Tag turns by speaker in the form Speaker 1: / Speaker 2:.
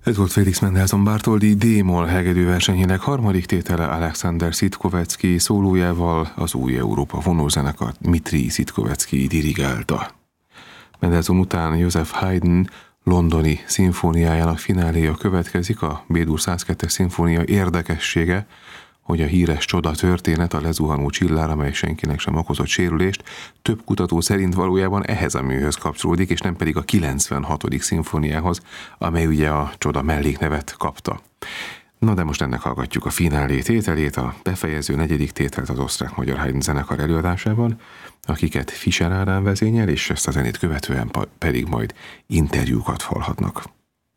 Speaker 1: Ez volt Félix Mendelssohn Bartholdy D-moll hegedűversenyének harmadik tétele Alexander Sitkovetsky szólójával, az Új Európa vonózenekar Dmitri Sitkovetsky dirigálta. Mendelssohn után Joseph Haydn londoni szimfóniájának fináléja következik, a B-dur 102-es szimfónia érdekessége, hogy a híres csoda történet, a lezuhanó csillár, amely senkinek sem okozott sérülést, több kutató szerint valójában ehhez a műhöz kapcsolódik, és nem pedig a 96. szimfóniához, amely ugye a csoda melléknevet kapta. Na de most ennek hallgatjuk a finálé tételét, a befejező negyedik tételt az osztrák-magyar Haydn zenekar előadásában, akiket Fischer Ádám vezényel, és ezt a zenét követően pedig majd interjúkat hallhatnak.